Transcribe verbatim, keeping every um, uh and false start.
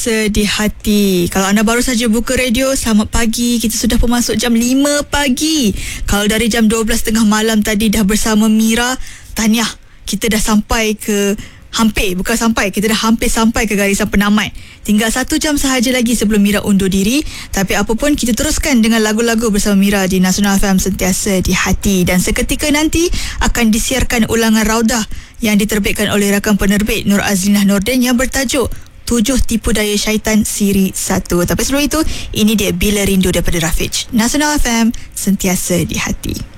Sedih hati. Kalau anda baru saja buka radio, selamat pagi. Kita sudah pun masuk jam lima pagi. Kalau dari jam dua belas tiga puluh malam tadi dah bersama Mira, tahniah. Kita dah sampai ke Hampir, bukan sampai, kita dah hampir sampai ke garisan penamat. Tinggal satu jam sahaja lagi sebelum Mira undur diri. Tapi apa pun, kita teruskan dengan lagu-lagu bersama Mira di Nasional F M, sentiasa di hati. Dan seketika nanti akan disiarkan ulangan Raudah yang diterbitkan oleh rakan penerbit Nur Azlinah Nordin yang bertajuk Tujuh Tipu Daya Syaitan Siri satu. Tapi sebelum itu, ini dia Bila Rindu daripada Rafiq. Nasional F M, sentiasa di hati.